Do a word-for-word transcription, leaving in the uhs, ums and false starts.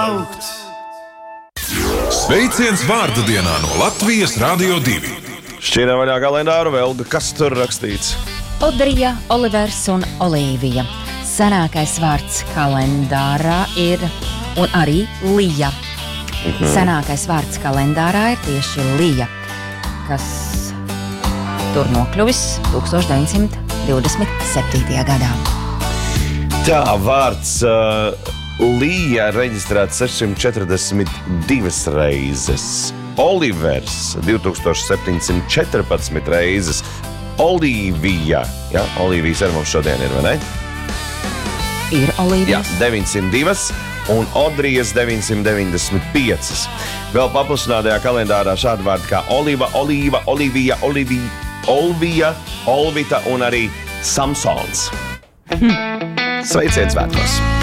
Augt. Sveiciens vārdu dienā no Latvijas Radio divi. Šķīrā vaļā kalendāru, Velga, kas tur rakstīts? Odrija, Olivers un Olīvija. Senākais vārds kalendārā ir un arī Lija. Mhm. Senākais vārds kalendārā ir tieši Lija, kas tur nokļuvis tūkstoš deviņsimt divdesmit septītajā gadā. Tā, vārds uh, Lija reģistrēts sešsimt četrdesmit divas reizes. Olivers divtūkstoš septiņsimt četrpadsmit reizes. Olīvija, ja, Olīvijas ar mums šodien ir, vai ne? Ir Olīvijas. Jā, deviņsimt divas un Odrijas deviņsimt deviņdesmit piecas. Vēl paplašinātajā kalendārā šādi vārdi kā Oliva, Olīva, Olivija, Olivija, Olvija, Olvita un arī Samsons. Sveiciens svētkos!